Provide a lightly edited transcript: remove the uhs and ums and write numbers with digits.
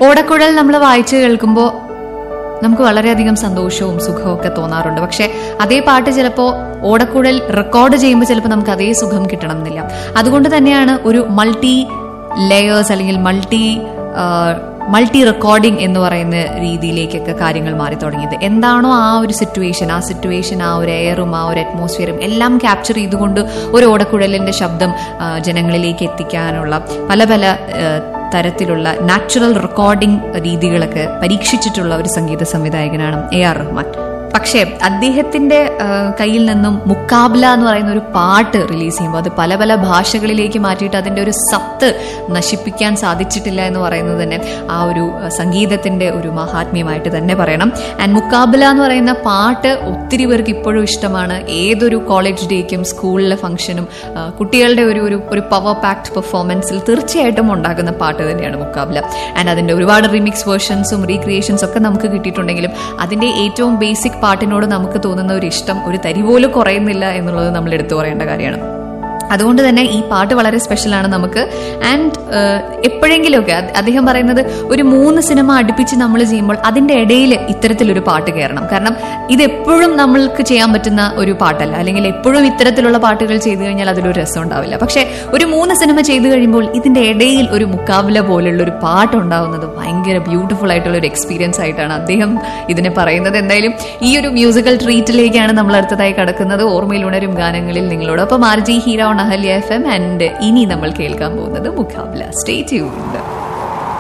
ഓടക്കുഴൽ നമ്മൾ വായിച്ചു കേൾക്കുമ്പോൾ നമുക്ക് വളരെയധികം സന്തോഷവും സുഖവും ഒക്കെ തോന്നാറുണ്ട്. പക്ഷെ അതേ പാട്ട് ചിലപ്പോൾ ഓടക്കുഴൽ റെക്കോർഡ് ചെയ്യുമ്പോൾ ചിലപ്പോൾ നമുക്ക് അതേ സുഖം കിട്ടണമെന്നില്ല. അതുകൊണ്ട് തന്നെയാണ് ഒരു മൾട്ടി ലെയേഴ്സ് അല്ലെങ്കിൽ മൾട്ടി റെക്കോർഡിംഗ് എന്ന് പറയുന്ന രീതിയിലേക്കൊക്കെ കാര്യങ്ങൾ മാറി തുടങ്ങിയത്. എന്താണോ ആ ഒരു സിറ്റുവേഷൻ, ആ ഒരു എയറും ആ ഒരു അറ്റ്മോസ്ഫിയറും എല്ലാം ക്യാപ്ചർ ചെയ്തുകൊണ്ട് ഒരു ഓടക്കുഴലിന്റെ ശബ്ദം ജനങ്ങളിലേക്ക് എത്തിക്കാനുള്ള പല പല തരത്തിലുള്ള നാച്ചുറൽ റെക്കോർഡിംഗ് രീതികളൊക്കെ പരീക്ഷിച്ചിട്ടുള്ള ഒരു സംഗീത സംവിധായകനാണ് AR റഹ്മാൻ. പക്ഷേ അദ്ദേഹത്തിന്റെ കയ്യിൽ നിന്നും മുക്കാബ്ല എന്ന് പറയുന്ന ഒരു പാട്ട് റിലീസ് ചെയ്യുമ്പോൾ അത് പല പല ഭാഷകളിലേക്ക് മാറ്റിയിട്ട് അതിന്റെ ഒരു സത്ത് നശിപ്പിക്കാൻ സാധിച്ചിട്ടില്ല എന്ന് പറയുന്നത് തന്നെ ആ ഒരു സംഗീതത്തിന്റെ ഒരു മഹാത്മ്യമായിട്ട് തന്നെ പറയണം. ആൻഡ് മുക്കാബ്ല എന്ന് പറയുന്ന പാട്ട് ഒത്തിരി പേർക്ക് ഇപ്പോഴും ഇഷ്ടമാണ്. ഏതൊരു കോളേജ് ഡേക്കും സ്കൂളിലെ ഫംഗ്ഷനും കുട്ടികളുടെ ഒരു പവർ പാക്ഡ് പെർഫോമൻസിൽ തീർച്ചയായിട്ടും ഉണ്ടാക്കുന്ന പാട്ട് തന്നെയാണ് മുക്കാബ്ല. ആൻഡ് അതിന്റെ ഒരുപാട് റിമിക്സ് വേർഷൻസും റീക്രിയേഷൻസും ഒക്കെ നമുക്ക് കിട്ടിയിട്ടുണ്ടെങ്കിലും അതിന്റെ ഏറ്റവും ബേസിക് പാട്ടിനോട് നമുക്ക് തോന്നുന്ന ഒരു ഇഷ്ടം ഒരു തരി പോലും കുറയുന്നില്ല എന്നുള്ളത് നമ്മൾ എടുത്തു പറയേണ്ട കാര്യമാണ്. അതുകൊണ്ട് തന്നെ ഈ പാട്ട് വളരെ സ്പെഷ്യലാണ് നമുക്ക്. ആൻഡ് എപ്പോഴെങ്കിലുമൊക്കെ അദ്ദേഹം പറയുന്നത് ഒരു 3 സിനിമ അടുപ്പിച്ച് നമ്മൾ ചെയ്യുമ്പോൾ അതിന്റെ ഇടയിൽ ഇത്തരത്തിലൊരു പാട്ട് കയറണം. കാരണം ഇതെപ്പോഴും നമ്മൾക്ക് ചെയ്യാൻ പറ്റുന്ന ഒരു പാട്ടല്ല, അല്ലെങ്കിൽ എപ്പോഴും ഇത്തരത്തിലുള്ള പാട്ടുകൾ ചെയ്തു കഴിഞ്ഞാൽ അതിലൊരു രസം ഉണ്ടാവില്ല. പക്ഷെ ഒരു 3 സിനിമ ചെയ്തു കഴിയുമ്പോൾ ഇതിന്റെ ഇടയിൽ ഒരു മുക്കാബില പോലുള്ള ഒരു പാട്ട് ഉണ്ടാവുന്നത് ഭയങ്കര ബ്യൂട്ടിഫുൾ ആയിട്ടുള്ള ഒരു എക്സ്പീരിയൻസ് ആയിട്ടാണ് അദ്ദേഹം ഇതിനെ പറയുന്നത്. എന്തായാലും ഈ ഒരു മ്യൂസിക്കൽ ട്രീറ്റിലേക്കാണ് നമ്മൾ അടുത്തതായി കടക്കുന്നത്. ഓർമ്മയിൽ ഉണരും ഗാനങ്ങളിൽ നിങ്ങളോടൊപ്പം RJ Hira on Ahalya FM. And ഇനി നമ്മൾ കേൾക്കാൻ പോകുന്നത് മുഖാബില. Stay tuned.